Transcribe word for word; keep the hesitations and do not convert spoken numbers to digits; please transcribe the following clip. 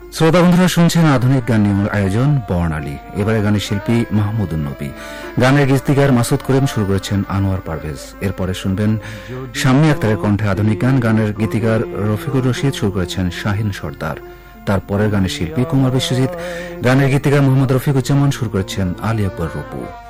শ্রোতা বন্ধুরা শুনছেন আধুনিক গান নিয়ে আয়োজন বর্ণালী। এবারে গানের শিল্পী মাহমুদুন নবী, গানের গীতিকার মাসুদ করিম, সুর করেছেন আনোয়ার পারভেজ। এরপরে শুনবেন শাম্মী আক্তারের কণ্ঠে আধুনিক গান, গানের গীতিকার রফিকুর রশিদ, সুর করেছেন শাহিন সর্দার। তারপরের গানের শিল্পী কুমার বিশ্বজিৎ, গানের গীতিকার মোহাম্মদ রফিকুজ্জামান, সুর করেছেন আলী আকবর রূপু।